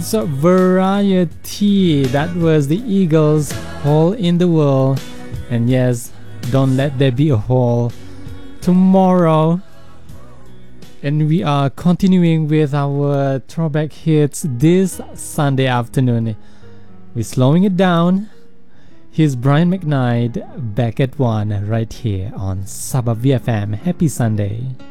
So variety, that was the Eagles, Hole in the World. And yes, don't let there be a hole tomorrow. And we are continuing with our throwback hits this Sunday afternoon. We're slowing it down. Here's Brian McKnight back at 1 right here on Sabah VFM. Happy Sunday.